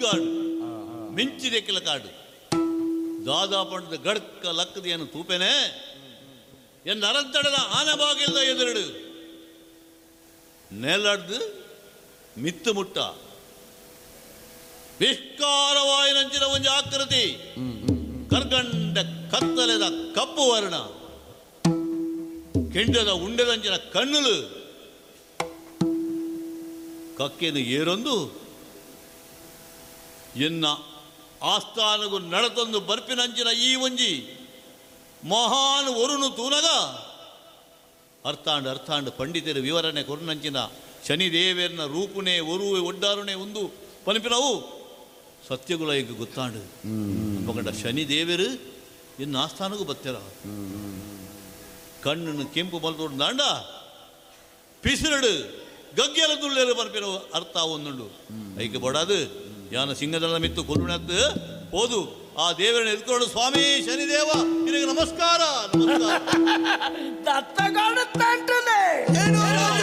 ಮಿಂಚ್ಗಾಡು ಮಿಂಚಿದೆ ಕಿಲಕಾಡು ದಾದಾಪಂಡದ ಗಡ್ಕ ಲಕ್ಕದಿಯನ್ನು ತೂಪೆನೆ ಎನ್ನ ಅರಂತಡದ ಆನಬಾಗಿಲ್ದ ಎದುರುಡು ನೆಲಡ್ದು ಮಿತ್ತು ಮುಟ್ಟ ವಿಷ್ಕಾರವಾಯಿನಂಚಿನ ಒಂದು ಆಕೃತಿ ಕರ್ಗಂಡ ಕತ್ತಲೆದ ಕಪ್ಪು ವರ್ಣ ಕೆಂಡದ ಉಂಡೆದಂಚಿನ ಕಣ್ಣುಲು ಕಕ್ಕೆನು ಏರೊಂದು ಎನ್ನ ಆಸ್ಥಾನಗೂ ನಡತೊಂದು ಬರ್ಪಿನಂಚಿನ ಈ ಒಂಜಿ ಮಹಾನ್ ಒರುನು ತೂನಗ ಅರ್ಥಾಂಡ್ ಪಂಡಿತರು ವಿವರಣೆ ಕೊರ್ನಂಚಿನ ಶನಿದೇವರನ ರೂಪುನೇ ಒರುವೆ ಒಡ್ಡಾರುನೇ ಒಂದು ಪನಿಪಿನವು ಸತ್ಯಗುಲ ಈಗ ಗೊತ್ತಾಂಡು ಮಗಂಡ ಶನಿದೇವರು ಇನ್ನು ಆಸ್ಥಾನಗೂ ಬತ್ತೆರ ಕಣ್ಣನ್ನು ಕೆಂಪು ಬಲ್ತೋಡು ದಾಂಡ ಪಿಸಿರಡು ಗಗ್ಗೆಲ ತುಳ್ಳೆರು ಪನಿಪಿನ ಅರ್ಥ ಒಂದುಂಡು ಐಕೆ ಬಡಾದು ಯಾನ ಸಿಂಗದಳ ಮಿತ್ತು ಕೊಲ್ಲುಣದ್ದು ಹೋದು ಆ ದೇವರನ್ನು ಎದ್ಕೊಂಡು ಸ್ವಾಮಿ ಶನಿದೇವ ನಿನಗೆ ನಮಸ್ಕಾರ ನಮಸ್ಕಾರ ದತ್ತಗಳು